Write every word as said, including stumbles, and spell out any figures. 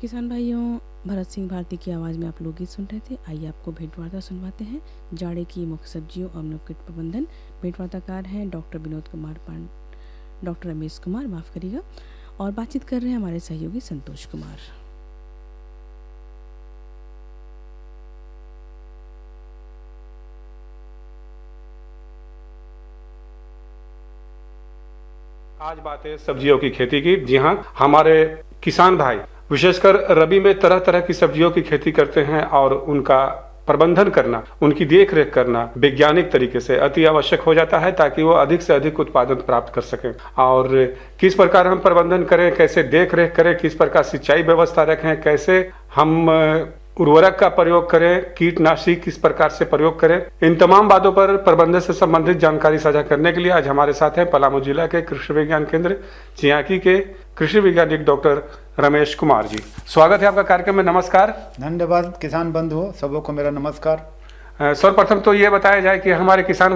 किसान भाइयों, भरत सिंह भारती की आवाज़ में आप लोकगीत सुन रहे थे। आइए आपको भेंटवार्ता सुनवाते हैं। जाड़े की मुख्य सब्जियों और अम्ल कीट प्रबंधन। भेंटवार्ताकार हैं डॉक्टर विनोद कुमार पांड डॉक्टर रमेश कुमार, माफ़ करिएगा, और बातचीत कर रहे हैं हमारे सहयोगी संतोष कुमार। आज बात है सब्जियों की खेती की। जी हाँ, हमारे किसान भाई विशेषकर रबी में तरह तरह की सब्जियों की खेती करते हैं और उनका प्रबंधन करना, उनकी देख रेख करना वैज्ञानिक तरीके से अति आवश्यक हो जाता है ताकि वो अधिक से अधिक उत्पादन प्राप्त कर सकें। और किस प्रकार हम प्रबंधन करें, कैसे देख रेख करें, किस प्रकार सिंचाई व्यवस्था रखें, कैसे हम उर्वरक का प्रयोग करें, कीटनाशी किस प्रकार से प्रयोग करें, इन तमाम बातों पर प्रबंधन से संबंधित जानकारी साझा करने के लिए आज हमारे साथ हैं पलामू जिला के कृषि विज्ञान केंद्र चियाकी के कृषि वैज्ञानिक डॉक्टर रमेश कुमार जी। स्वागत है आपका कार्यक्रम में। नमस्कार। धन्यवाद किसान बंधुओं, सबों को मेरा नमस्कार। सर्वप्रथम तो ये बताया जाए कि हमारे किसान